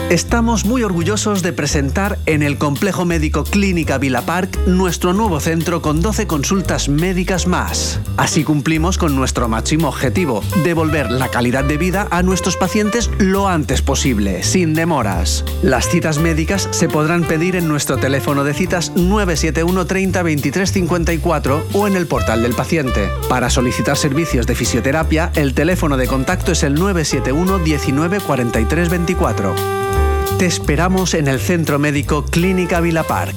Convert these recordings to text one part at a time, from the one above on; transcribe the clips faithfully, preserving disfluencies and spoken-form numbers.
Estamos muy orgullosos de presentar en el Complejo Médico Clínica Vila Park nuestro nuevo centro con doce consultas médicas más. Así cumplimos con nuestro máximo objetivo, devolver la calidad de vida a nuestros pacientes lo antes posible, sin demoras. Las citas médicas se podrán pedir en nuestro teléfono de citas nueve siete uno treinta veintitrés cincuenta y cuatro o en el portal del paciente. Para solicitar servicios de fisioterapia, el teléfono de contacto es el nueve siete uno diecinueve cuarenta y tres veinticuatro. Te esperamos en el Centro Médico Clínica Vila Park.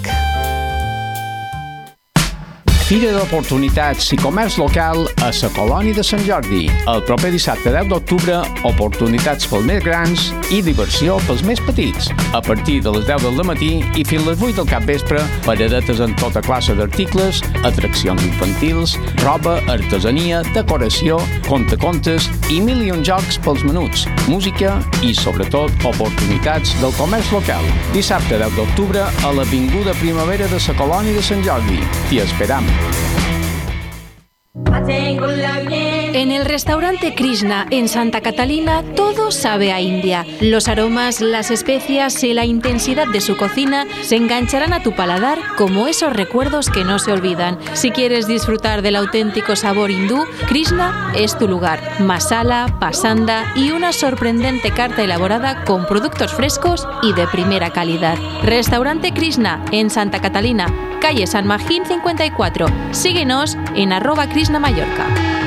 Fira d'Oportunitats i Comerç Local a la Colònia de Sant Jordi. El proper dissabte deu d'octubre, oportunitats pels més grans i diversió pels més petits. A partir de les deu del matí i fins les vuit del capvespre, paradetes en tota classe d'articles, atraccions infantils, roba, artesania, decoració, contacontes i mil i un jocs pels menuts, música i, sobretot, oportunitats del comerç local. Dissabte deu d'octubre a l'Avinguda Primavera de la Colònia de Sant Jordi. T'hi esperam. En el restaurante Krishna en Santa Catalina todo sabe a India. Los aromas, las especias y la intensidad de su cocina se engancharán a tu paladar como esos recuerdos que no se olvidan. Si quieres disfrutar del auténtico sabor hindú, Krishna es tu lugar. Masala, pasanda y una sorprendente carta elaborada con productos frescos y de primera calidad. Restaurante Krishna en Santa Catalina, calle San Magín cincuenta y cuatro. Síguenos en arroba Krishna Mallorca.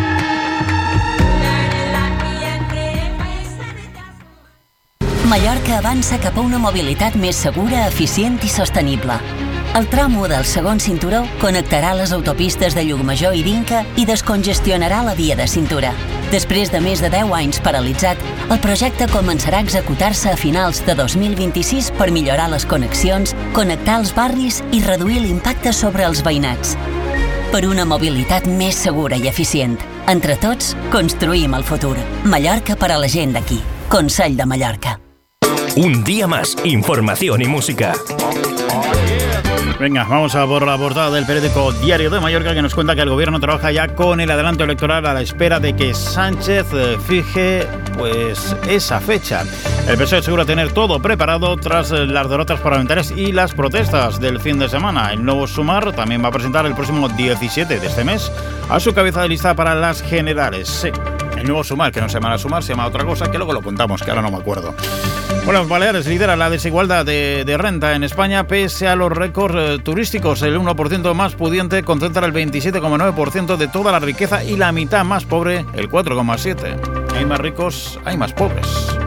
Mallorca avança cap a una mobilitat més segura, eficient i sostenible. El tram u del segon cinturó connectarà les autopistes de Llucmajor i d'Inca i descongestionarà la via de cintura. Després de més de deu anys paralitzat, el projecte començarà a executar-se a finals de dos mil vint-i-sis per millorar les connexions, connectar els barris i reduir l'impacte sobre els veïnats. Per una mobilitat més segura i eficient. Entre tots, construïm el futur. Mallorca per a la gent d'aquí. Consell de Mallorca. Un día más, información y música. Venga, vamos a por la portada del periódico Diario de Mallorca, que nos cuenta que el gobierno trabaja ya con el adelanto electoral a la espera de que Sánchez fije pues esa fecha. El P S O E asegura tener todo preparado tras las derrotas parlamentarias y las protestas del fin de semana. El nuevo Sumar también va a presentar el próximo diecisiete de este mes a su cabeza de lista para las generales. Sí, el nuevo Sumar, que no se llama Sumar, se llama otra cosa, que luego lo contamos, que ahora no me acuerdo. Bueno, Baleares lidera la desigualdad de, de renta en España pese a los récords eh, turísticos. El uno por ciento más pudiente concentra el veintisiete coma nueve por ciento de toda la riqueza y la mitad más pobre, el cuatro coma siete por ciento. Hay más ricos, hay más pobres.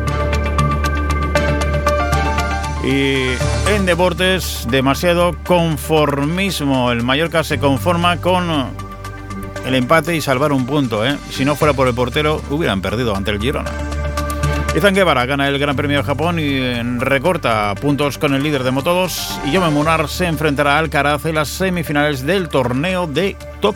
Y en deportes, demasiado conformismo. El Mallorca se conforma con el empate y salvar un punto, ¿eh? Si no fuera por el portero, hubieran perdido ante el Girona. Izan Guevara gana el Gran Premio de Japón y recorta puntos con el líder de Moto dos. Y Jaume Munar se enfrentará a Alcaraz en las semifinales del torneo de Tokio.